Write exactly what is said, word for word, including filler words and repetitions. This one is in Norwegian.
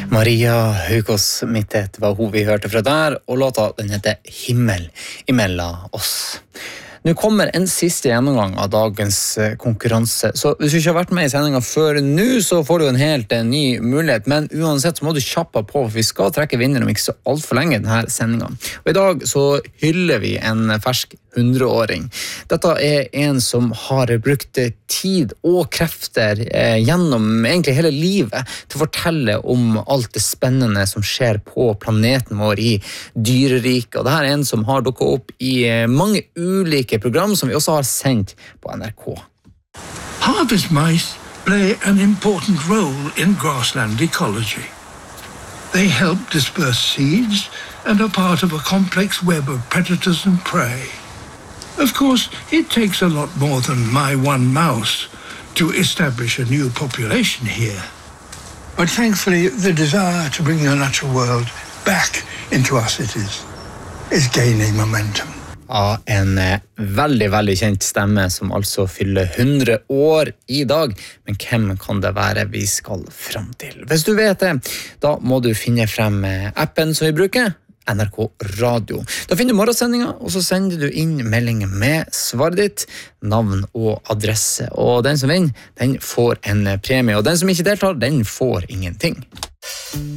Maria Haukås Mittet var hun vi hørte fra der, og låta den heter Himmel imellom oss. Nå kommer en siste gjennomgang av dagens konkurranse, så hvis du ikke har vært med i sendingen før nå, så får du en helt ny mulighet, men uansett så må du kjappe på, for vi skal trekke vinner om ikke så alt for lenge denne sendingen. Og i dag så hyller vi en fersk hundreåring. Dette er en som har brukt tid og krefter eh, gjennom egentlig hele livet til å fortelle om alt det spennende som skjer på planeten vår i dyreriket. Og dette er en som har dukket opp i eh, mange ulike program som vi også har sendt på N R K. Harvest mice play an important role in grassland ecology. They help disperse seeds and are part of a complex web of predators and prey. Of course, it takes a lot more than my one mouse to establish a new population here. But thankfully, the desire to bring the natural world back into our cities is gaining momentum. Ja, en eh, veldig, veldig kjent stemme som altså fyller hundre år i dag. Men hvem kan det være vi skal frem til? Hvis du vet det, da må du finne frem appen som vi bruker, N R K Radio. Da finner du morgensendingen, og så sender du inn melding med svaret ditt, navn og adresse. Og den som vinner, den får en premie, og den som ikke deltar, den får ingenting.